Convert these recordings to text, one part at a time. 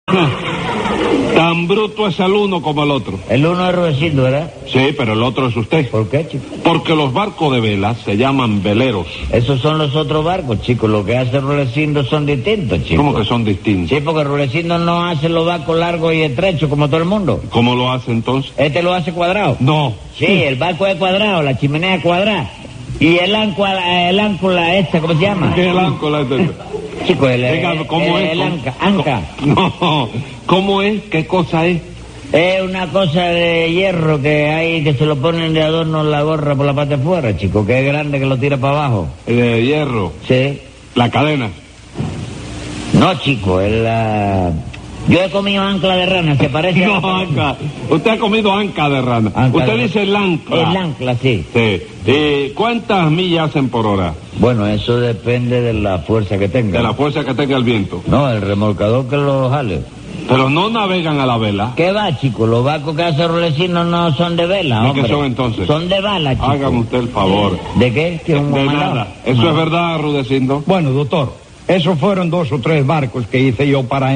Tan bruto es el uno como el otro. El uno es Rudecindo, ¿verdad? Sí, pero el otro es usted. ¿Por qué, chico? Porque los barcos de vela se llaman veleros. Esos son los otros barcos, chico. Lo que hace Rudecindo son distintos, chico. ¿Cómo que son distintos? Sí, porque Rudecindo no hace los barcos largos y estrechos como todo el mundo. ¿Cómo lo hace entonces? Este lo hace cuadrado. No. Sí, el barco es cuadrado, la chimenea es cuadrada. Y el áncula esta, ¿cómo se llama? ¿Qué es el áncora? Chico, ¿Cómo es? el anca. No. ¿Cómo es? ¿Qué cosa es? Es una cosa de hierro que hay que se lo ponen de adorno en la gorra por la parte de fuera, chico, que es grande que lo tira para abajo. De hierro. Sí. La cadena. No, chico, es la... Yo he comido ancla de rana, ¿se parece? No, anca. Usted ha comido anca de rana. Usted dice el ancla. El ancla, sí. Sí. ¿Y cuántas millas hacen por hora? Bueno, eso depende de la fuerza que tenga. De la fuerza que tenga el viento. No, el remolcador que lo jale. Pero no navegan a la vela. ¿Qué va, chico? Los barcos que hace Rudecindo no son de vela, ¿De hombre. qué son entonces? Son de bala, chico. Hágame usted el favor. ¿De qué? ¿Que un De mandado? nada. ¿Eso es verdad, Rudecindo? Bueno, doctor, esos fueron 2 o 3 barcos que hice yo para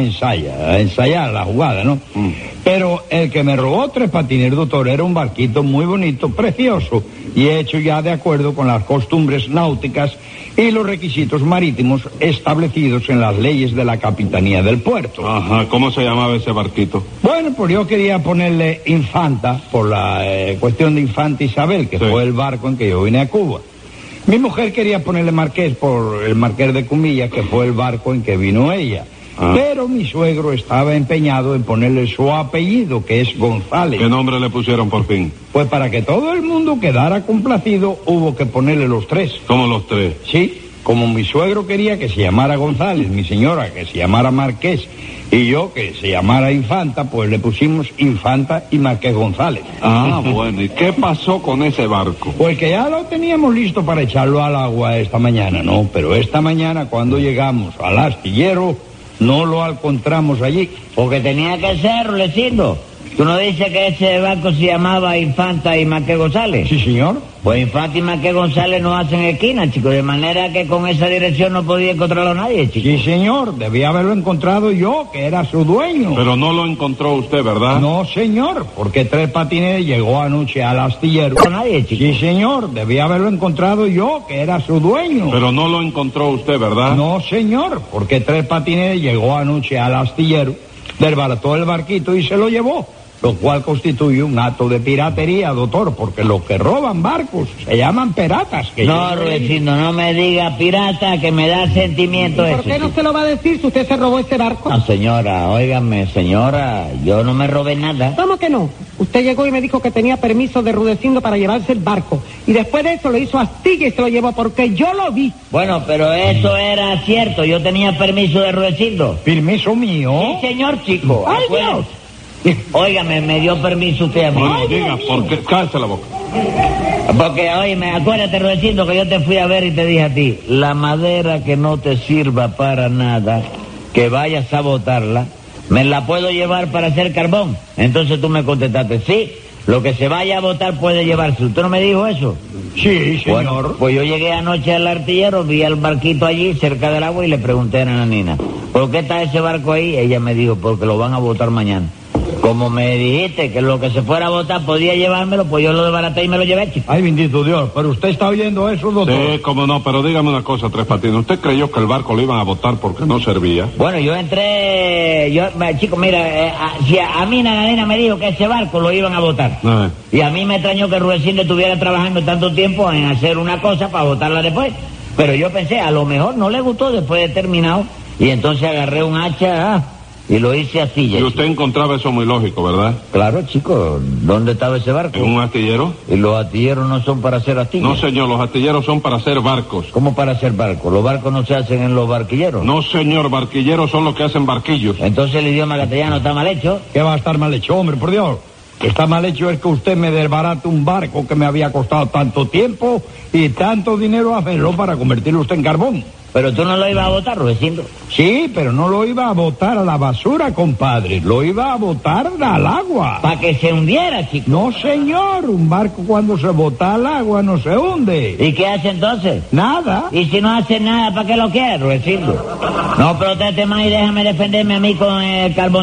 ensayar la jugada, ¿no? Pero el que me robó 3 patines, doctor, era un barquito muy bonito, precioso, y hecho ya de acuerdo con las costumbres náuticas y los requisitos marítimos establecidos en las leyes de la Capitanía del Puerto. Ajá, ¿cómo se llamaba ese barquito? Bueno, pues yo quería ponerle Infanta por la cuestión de Infanta Isabel, que Sí. fue el barco en que yo vine a Cuba. Mi mujer quería ponerle Marqués por el Marqués de Cumilla, que fue el barco en que vino ella. Ah. Pero mi suegro estaba empeñado en ponerle su apellido, que es González. ¿Qué nombre le pusieron por fin? Pues para que todo el mundo quedara complacido, hubo que ponerle los 3. ¿Cómo los 3? Sí, como mi suegro quería que se llamara González, mi señora que se llamara Marqués, y yo que se llamara Infanta, pues le pusimos Infanta y Marqués González. Ah, bueno, ¿y qué pasó con ese barco? Pues que ya lo teníamos listo para echarlo al agua esta mañana, ¿no? Pero esta mañana cuando llegamos al astillero, no lo encontramos allí. Porque tenía que ser, Rudecindo. ¿Tú no dices que ese barco se llamaba Infanta y Marqués González? Sí, señor. Pues Infanta y Marqués González no hacen esquina, chico, de manera que con esa dirección no podía encontrarlo nadie, chico. Sí, señor. Debía haberlo encontrado yo, que era su dueño. Pero no lo encontró usted, ¿verdad? No, señor, porque 3 patines llegó anoche al astillero. No nadie, chico. Sí, señor. Debía haberlo encontrado yo, que era su dueño. Pero no lo encontró usted, ¿verdad? No, señor, porque 3 patines llegó anoche al astillero, desbarató el barquito y se lo llevó. Lo cual constituye un acto de piratería, doctor, porque los que roban barcos se llaman piratas. Que No, Rudecindo, no me diga pirata, que me da sentimiento eso. ¿Por qué no chico. se lo va a decir si usted se robó ese barco? No, señora, óigame, señora, yo no me robé nada. ¿Cómo que no? Usted llegó y me dijo que tenía permiso de Rudecindo para llevarse el barco. Y después de eso lo hizo astilla y se lo llevó porque yo lo vi. Bueno, pero eso era cierto, yo tenía permiso de Rudecindo. ¿Permiso mío? Sí, señor, chico. ¡Ay, acuérdese. Dios! Óigame, me dio permiso usted a mí. Bueno, diga, ¿por qué? Cállese la boca. Porque, óyeme, acuérdate, Rudecindo, que yo te fui a ver y te dije a ti, la madera que no te sirva para nada, que vayas a botarla, me la puedo llevar para hacer carbón. Entonces tú me contestaste, sí, lo que se vaya a botar puede llevarse. ¿Usted no me dijo eso? Sí, señor. Bueno, pues yo llegué anoche al artillero, vi al barquito allí cerca del agua y le pregunté a la nena, ¿por qué está ese barco ahí? Ella me dijo, porque lo van a botar mañana. Como me dijiste que lo que se fuera a botar podía llevármelo, pues yo lo desbaraté y me lo llevé, chico. Ay, bendito Dios, pero usted está oyendo eso, doctor. Sí, cómo no, pero dígame una cosa, 3 patines. ¿Usted creyó que el barco lo iban a botar porque no servía? Bueno, yo entré, chico, mira, si a mí la nena me dijo que ese barco lo iban a botar. Y a mí me extrañó que Rudecindo estuviera trabajando tanto tiempo en hacer una cosa para botarla después. Pero yo pensé, a lo mejor no le gustó después de terminado. Y entonces agarré un hacha y lo hice así. Y usted encontraba eso muy lógico, ¿verdad? Claro, chico, ¿dónde estaba ese barco? ¿En un astillero? Y los astilleros no son para hacer astillas. No, señor, los astilleros son para hacer barcos. ¿Cómo para hacer barcos? ¿Los barcos no se hacen en los barquilleros? No, señor, barquilleros son los que hacen barquillos. Entonces el idioma castellano está mal hecho. ¿Qué va a estar mal hecho, hombre, por Dios? Está mal hecho es que usted me desbarate un barco que me había costado tanto tiempo y tanto dinero hacerlo para convertirlo usted en carbón. Pero tú no lo ibas a botar, Rudecindo. Sí, pero no lo iba a botar a la basura, compadre. Lo iba a botar al agua. Para que se hundiera, chico. No, señor. Un barco cuando se bota al agua no se hunde. ¿Y qué hace entonces? Nada. Y si no hace nada, ¿para qué lo quiere, Rudecindo? No proteste más y déjame defenderme a mí con el carbón.